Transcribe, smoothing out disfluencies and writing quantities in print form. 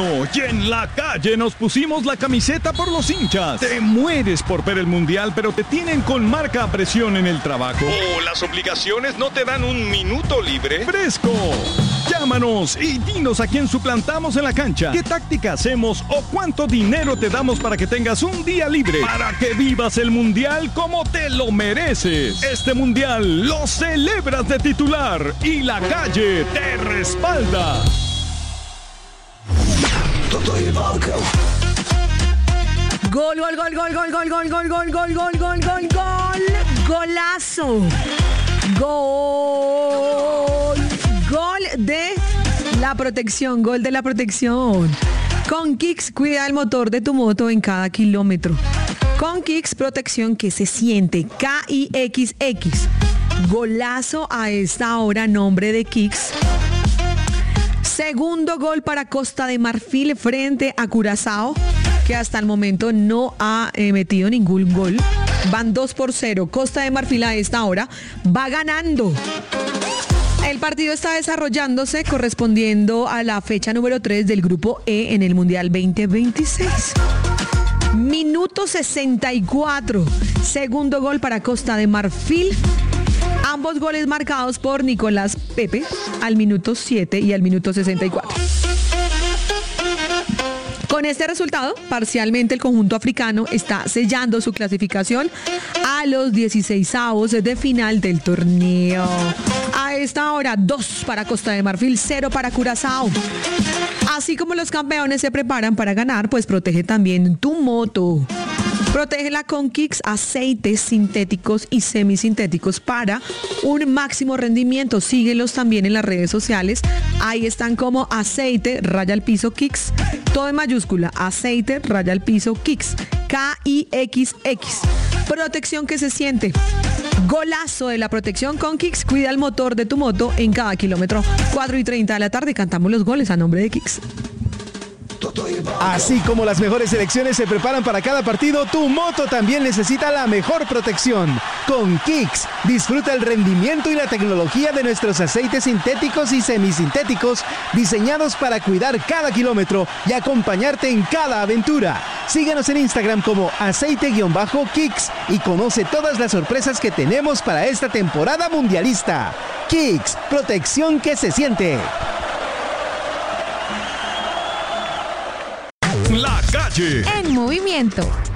Y en la calle nos pusimos la camiseta por los hinchas. Te mueres por ver el mundial, pero te tienen con marca a presión en el trabajo. ¿O las obligaciones no te dan un minuto libre? ¡Fresco! Llámanos y dinos a quién suplantamos en la cancha, qué táctica hacemos o cuánto dinero te damos para que tengas un día libre, para que vivas el mundial como te lo mereces. Este mundial lo celebras de titular y la calle te respalda. Gol, gol, gol, gol, gol, gol, gol, gol, gol, gol, gol, gol, gol, gol, golazo. Gol. Gol de la protección, gol de la protección. Con Kicks cuida el motor de tu moto en cada kilómetro. Con Kicks, protección que se siente. KIXX. Golazo a esta hora, nombre de Kicks. Segundo gol para Costa de Marfil frente a Curazao, que hasta el momento no ha metido ningún gol. Van 2-0. Costa de Marfil a esta hora va ganando. El partido está desarrollándose correspondiendo a la fecha número 3 del Grupo E en el Mundial 2026. Minuto 64. Segundo gol para Costa de Marfil. Ambos goles marcados por Nicolás Pepe al minuto 7 y al minuto 64. Con este resultado, parcialmente el conjunto africano está sellando su clasificación a los 16avos de final del torneo. A esta hora, 2 para Costa de Marfil, 0 para Curazao. Así como los campeones se preparan para ganar, pues protege también tu moto. Protégela con Kicks, aceites sintéticos y semisintéticos para un máximo rendimiento. Síguelos también en las redes sociales. Ahí están como aceite raya al piso Kicks. Todo en mayúscula. Aceite raya al piso Kicks. KIXX. Protección que se siente. Golazo de la protección con Kicks. Cuida el motor de tu moto en cada kilómetro. 4:30 de la tarde cantamos los goles a nombre de Kicks. Así como las mejores selecciones se preparan para cada partido, tu moto también necesita la mejor protección. Con Kicks, disfruta el rendimiento y la tecnología de nuestros aceites sintéticos y semisintéticos diseñados para cuidar cada kilómetro y acompañarte en cada aventura. Síguenos en Instagram como aceite-kicks y conoce todas las sorpresas que tenemos para esta temporada mundialista. Kicks, protección que se siente. La calle en movimiento.